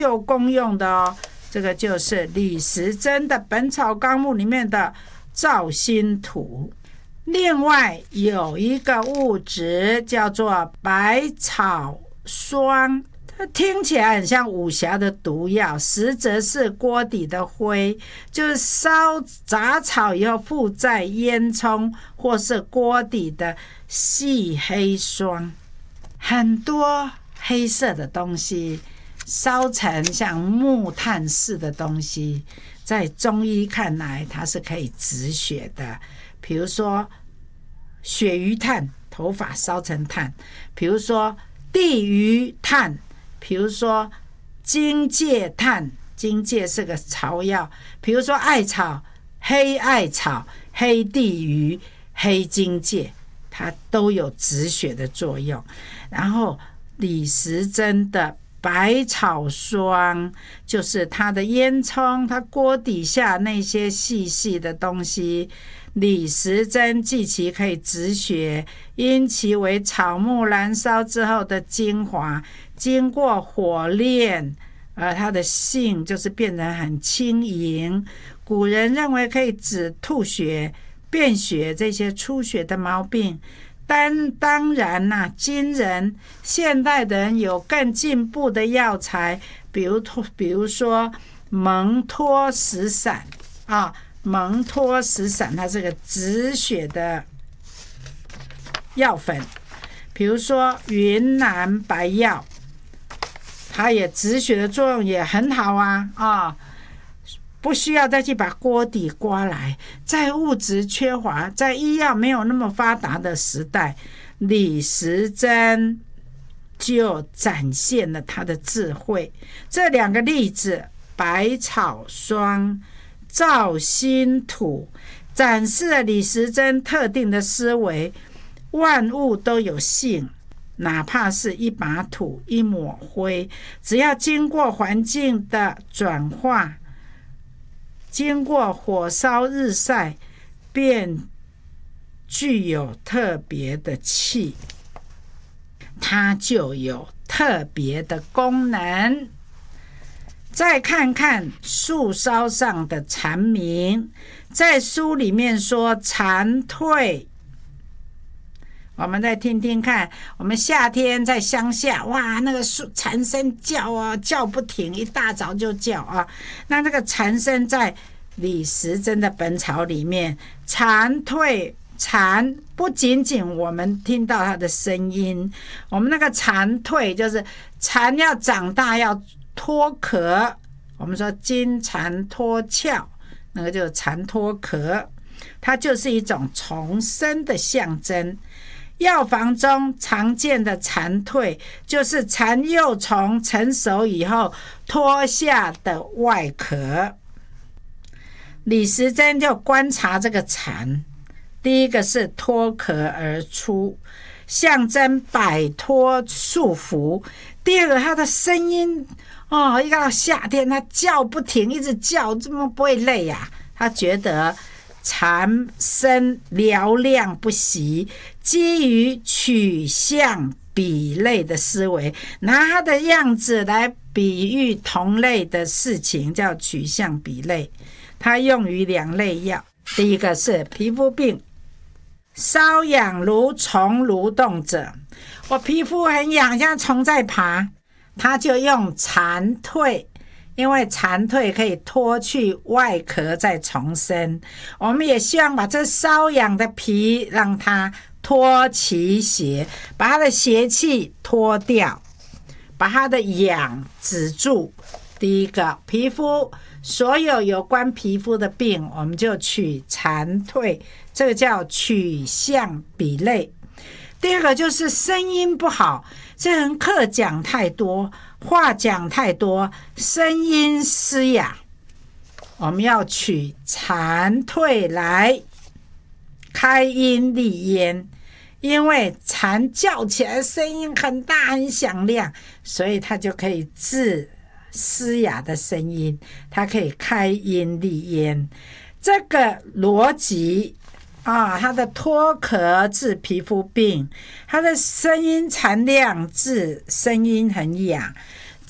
有功用的哦。这个就是李时珍的《本草纲目》里面的皂心土。另外有一个物质叫做百草霜，它听起来很像武侠的毒药，实则是锅底的灰，就是烧杂草以后附在烟囱或是锅底的细黑霜。很多黑色的东西烧成像木炭似的东西，在中医看来它是可以止血的。比如说鳕鱼炭，头发烧成炭；比如说地榆炭；比如说荆芥炭，荆芥是个草药；比如说艾草，黑艾草、黑地榆、黑荆芥，它都有止血的作用。然后李时珍的百草霜，就是它的烟囱，它锅底下那些细细的东西，李时珍记其可以止血，因其为草木燃烧之后的精华，经过火炼，它的性就是变成很轻盈。古人认为可以止吐血、便血这些出血的毛病。当然啦，今人现代人有更进步的药材，比如说蒙脱石散啊，蒙脱石散它是个止血的药粉，比如说云南白药，它也止血的作用也很好啊。不需要再去把锅底刮来。在物质缺乏，在医药没有那么发达的时代，李时珍就展现了他的智慧。这两个例子，百草霜、皂心土，展示了李时珍特定的思维。万物都有性，哪怕是一把土、一抹灰，只要经过环境的转化，经过火烧日晒，便具有特别的气，它就有特别的功能。再看看树梢上的蝉鸣，在书里面说蝉蜕，我们再听听看。我们夏天在乡下，哇，那个蝉声叫啊，叫不停，一大早就叫啊。那这个蝉声在李时珍的本草里面，蝉蜕，蝉不仅仅我们听到它的声音，我们那个蝉蜕就是蝉要长大要脱壳，我们说金蝉脱壳，那个就是蝉脱壳，它就是一种重生的象征。药房中常见的蝉蜕，就是蝉幼虫成熟以后脱下的外壳。李时珍就观察这个蝉，第一个是脱壳而出，象征摆脱束缚。第二个，它的声音一到夏天它叫不停，一直叫，怎么不会累呀？他觉得蝉声嘹亮不息，基于取象比类的思维，拿它的样子来比喻同类的事情，叫取象比类。它用于两类药，第一个是皮肤病，瘙痒如虫蠕动者，我皮肤很痒，像虫在爬，它就用蝉蜕，因为蝉蜕可以脱去外壳再重生。我们也希望把这瘙痒的皮让它脱其邪，把它的邪气脱掉，把它的痒止住。第一个，皮肤所有有关皮肤的病，我们就取蝉蜕，这个叫取象比类。第二个就是声音不好，这人课讲太多，话讲太多，声音嘶哑，我们要取蝉蜕来开音利咽。因为蝉叫起来声音很大很响亮，所以它就可以治嘶哑的声音，它可以开音利咽。这个逻辑它的脱壳治皮肤病，它的声音残亮治声音很哑，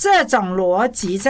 这种逻辑在